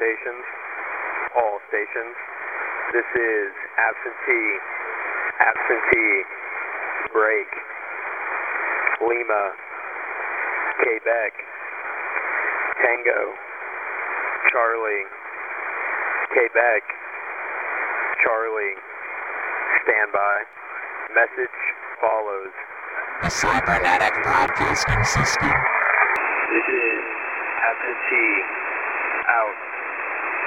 stations. All stations. This is absentee, break, Lima, Quebec, Tango, Charlie, Quebec, Charlie, standby. Message follows. The Cybernetic Broadcasting System. This is absentee.